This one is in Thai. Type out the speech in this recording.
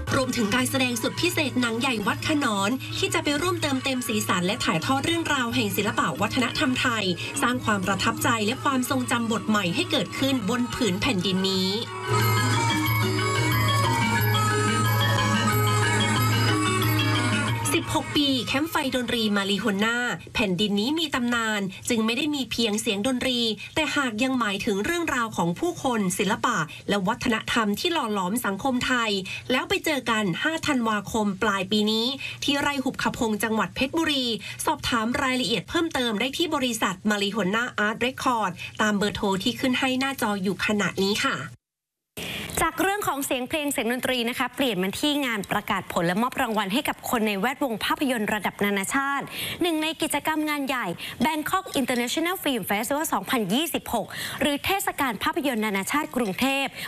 รวมถึงการแสดงสุดพิเศษหนังใหญ่วัดขนอนที่จะไปร่วมเติมเต็มสีสันและถ่ายทอดเรื่องราวแห่งศิลปวัฒนธรรมไทยสร้างความประทับใจและความทรงจำบทใหม่ให้เกิดขึ้นบนผืนแผ่นดินนี้16 ปีแคมป์ไฟดนตรีมาริโฮน่าแผ่นดินนี้มีตำนานจึงไม่ได้มีเพียงเสียงดนตรีแต่หากยังหมายถึงเรื่องราวของผู้คนศิลปะและวัฒนธรรมที่หล่อหลอมสังคมไทยแล้วไปเจอกัน5 ธันวาคมปลายปีนี้ที่ไร่หุบขพงจังหวัดเพชรบุรีสอบถามรายละเอียดเพิ่มเติมได้ที่บริษัทมาริโฮน่าอาร์ตเรคคอร์ดตามเบอร์โทรที่ขึ้นให้หน้าจออยู่ขณะนี้ค่ะจากเรื่องของเสียงเพลงเสียงดนตรีนะคะเปลี่ยนมาที่งานประกาศผลและมอบรางวัลให้กับคนในแวดวงภาพยนตร์ระดับนานาชาติหนึ่งในกิจกรรมงานใหญ่ Bangkok International Film Festival 2026 หรือเทศกาลภาพยนตร์นานาชาติกรุงเทพ